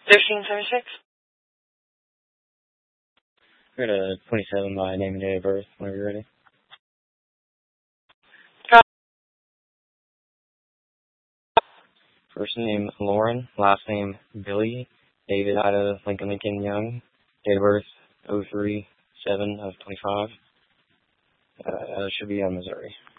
1376. We're at 27 by name and date of birth, whenever you're ready. First name Lauren, last name Billy, David Ida Lincoln Young, date of birth 03/7/25. Should be on Missouri.